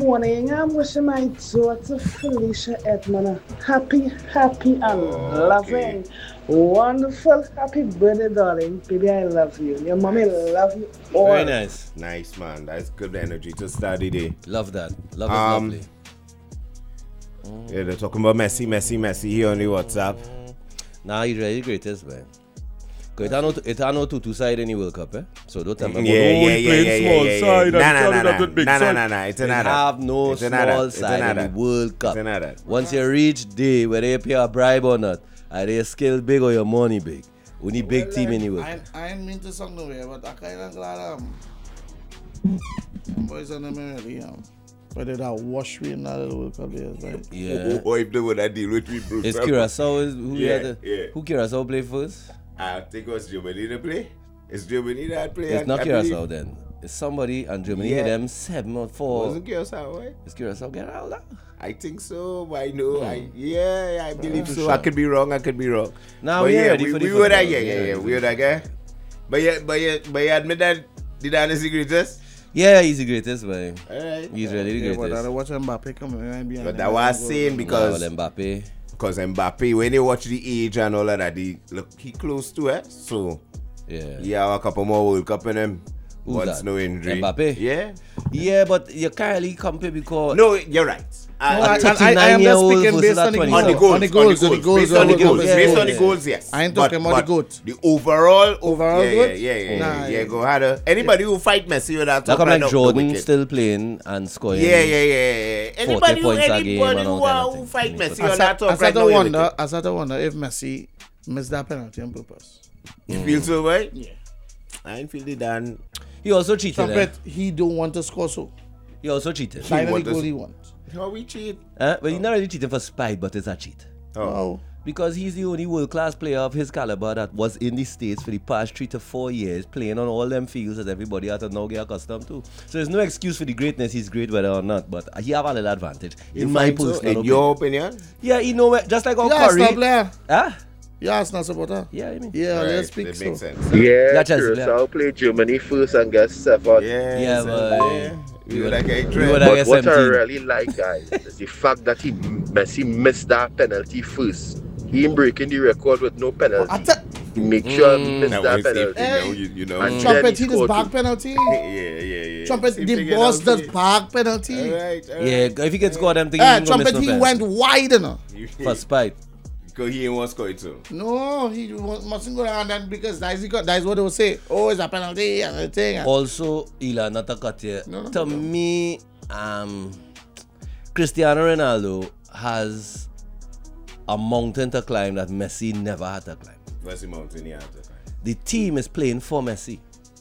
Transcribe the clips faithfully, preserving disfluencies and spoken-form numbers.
morning. I'm wishing my daughter Felicia Edmond a happy, happy, and Oh, loving, wonderful, happy birthday, darling. Baby, I love you. Your mommy Nice. love you all. Very nice. Nice, man. That's good energy to start the day. Love that. Love is Um, lovely. Yeah, they're talking about Messi, Messi, Messi here on the WhatsApp. Nah, he's really the greatest, man. Because it had no, it had no two-two side in the World Cup, eh? So don't tell me, Yeah, oh, yeah, he yeah, playing yeah, small yeah, yeah, side yeah. and Nah, nah, started nah, up with big nah, nah, side. nah, nah, it's They another. have no It's small another. It's side in another. the World Cup. It's another. Once you reach day where they pay a bribe or not, are they skill big or your money big? Only big Well, team like, in the World I, Cup. I ain't mean to song nowhere, but I kind of glad um, boys on the really um, but they that wash me in that little World Cup days, right? Yeah. Or if they would have deal with me, bro. It's Curacao is who Yeah, had the, yeah. who Curacao play first? I think it was Germany to play. It's Germany that play. It's I- not I Curacao believe. then. It's somebody and Germany Yeah. hit them seven or four. Wasn't Curacao, right? Is Curacao get out now? I think so, but I know, I Hmm. yeah, I believe too so. sure. I could be wrong. I could be wrong. Now but we yeah, ready we, for the we would have, football. yeah, yeah, Yeah, yeah, we we would have, yeah. But yeah, but yeah, but you admit that the Dan is the greatest. Yeah, he's the greatest, man. Alright. He's really the Yeah, but I greatest. don't watch Mbappe coming behind behind. But that was saying because Well, Mbappe. because Mbappe, when you watch the age and all of that, he look he close to it. So Yeah. he have a couple more World Cup in him. Who's Once that? no injury. Mbappe? Yeah. Yeah, but you can't really compare because No, you're right. I- No, I- I, I, I, I am thirty-nine year just old speaking versus based a on the twenty-four. on the goals, goals, on the goals, on the goals, based on the World Cup goals, is yeah, based good. on the yeah. goals, yes. I ain't But- talking about the but goat. The overall, Overall yeah, good? yeah, yeah, yeah, Nah, yeah, yeah. go harder. Anybody who fight Messi with that Like top I'm line like up the Jordan wicket. still playing and scoring. Yeah, yeah, yeah, yeah. Anybody who, points a game anybody and who, all kind uh, of who thing. fight I mean, Messi so- I on that start, top I right start now, to you wonder, wicket. I start to wonder if Messi missed that penalty on purpose. You feel so, right? Yeah. I ain't feel the Dan. He also cheated. Eh? Trumpet, he don't want to score so. He also cheated. That ain't want the to- goal he want. How we cheat? Eh? But he's not really cheating for spite, but it's a cheat. Oh. Oh. Because he's the only world-class player of his caliber that was in the States for the past three to four years, playing on all them fields that everybody had to now get accustomed to. So there's no excuse for the greatness. He's great whether or not, but he have a little advantage. You in my find so? personal In opinion. your opinion? Yeah, you know, just like our You Arsenal Curry. player. Huh? You Arsenal supporter. Yeah, I mean. Yeah, Right, let's speak that so. makes sense. Yeah, Yeah, Chelsea, Curacao played Germany first and get seven. Yeah, Yeah, so, but- yeah. we We would- would have get we trend. would have- But what I seventeen. really like, guys, is the fact that he Messi missed that penalty first. He ain't breaking the record with no penalty. I tell He make sure he Mm. missed That that was safety, penalty. you know, you, you know. And yeah, Trumpet, then he he does scored back two. penalty. yeah, yeah. Trumpet, Same the thing boss else, does yeah. back penalty. All right, all right. Yeah, if he can score them things, Eh, he ain't gonna miss Trumpet, no he penalty. went wide, you know. For spite. Because he ain't want to score it too. No, he wa- mustn't go down then because that's, the- that's what they will say. Oh, it's a penalty and everything. Also, Ila, not to cut you. No, no, to no, no. me, um, Cristiano Ronaldo has a mountain to climb that Messi never had to climb. What's the mountain he had to climb? The team is playing for Messi.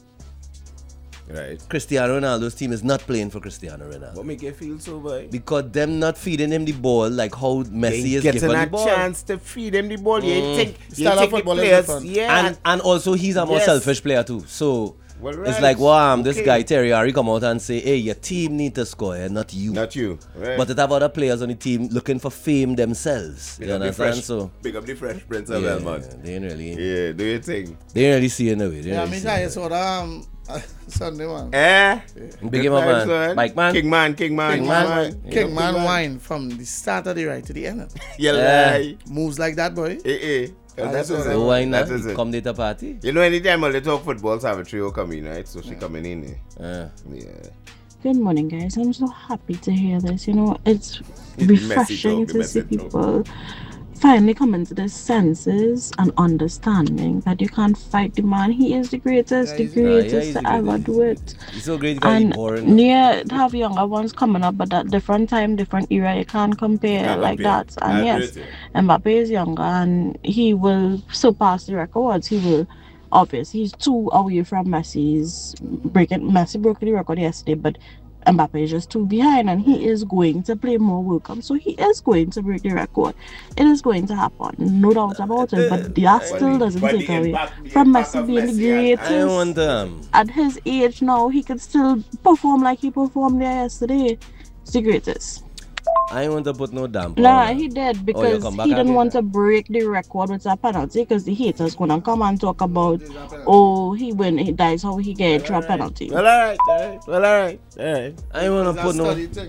Right. Cristiano Ronaldo's team is not playing for Cristiano Ronaldo. What make you feel so bad? Because them not feeding him the ball like how Messi He is getting given a the ball. chance to feed him the ball. You Mm. think you Style of think the football is players, different. yeah. And and also he's a more Yes. selfish player too. So Well, it's right. like, wow, this Okay. guy Terry Henry come out and say, hey, your team need to score, eh, not you. Not you. Right. But it have other players on the team looking for fame themselves. Pick You up the understand? fresh, So pick up the fresh Prince of yeah, Belmont. they ain't really, Yeah, do your thing. they ain't really see it in a way. They Yeah, ain't me really tell see you, it. so that, um, Sunday, man. Eh? Big him up, Good man. times, Bike man. King man, king man, King king man, man. King Yeah, man wine from the start of the right to the end. You Yeah. lie. Moves like that, boy. Eh, eh. Ah, That is that's it. So why not? That is it. Come date a party? You know, anytime when they talk football, Savitrio come in, right? So she coming in there. Uh, Yeah. Good morning, guys. I'm so happy to hear this. You know, it's The refreshing message to of- the see message of- people finally coming to their senses and understanding that you can't fight the man. He is the greatest, Yeah, the he's- Nah, yeah, greatest he's to the ever greatest. do it. he's so great because he's And boring. near have younger ones coming up, but at different time, different era, you can't compare Can't like compare. that. I And agree yes, with you. Mbappe is younger and he will surpass the records. He will. Obviously, he's two away from Messi's breaking. Messi broke the record yesterday, but Mbappe is just two behind, and he is going to play more World Cup, so he is going to break the record. It is going to happen, no doubt about it. But that still doesn't But the take away impact- the from impact Messi of being the Messi and- greatest. I don't want um, At his age now, he could still perform like he performed there yesterday. He's the greatest. I don't want to put no damp Nah, on he that. did Oh, you because come back he didn't again? want to break the record with a penalty because the haters gonna come and talk about, oh, he win, he dies how he get a penalty. Well, all right, all right. Well, all right, all right. I don't want to put no.